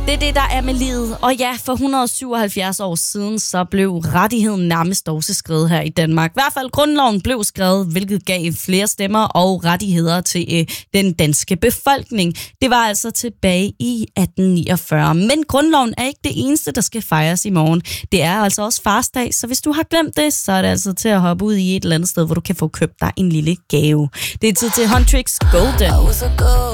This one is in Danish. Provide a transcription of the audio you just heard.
Det er det, der er med livet. Og ja, for 177 år siden, så blev rettigheden nærmest også skrevet her i Danmark. I hvert fald grundloven blev skrevet, hvilket gav flere stemmer og rettigheder til den danske befolkning. Det var altså tilbage i 1849. Men grundloven er ikke det eneste, der skal fejres i morgen. Det er altså også farsdag, så hvis du har glemt det, så er det altså til at hoppe ud i et eller andet sted, hvor du kan få købt dig en lille gave. Det er tid til Huntrix Golden.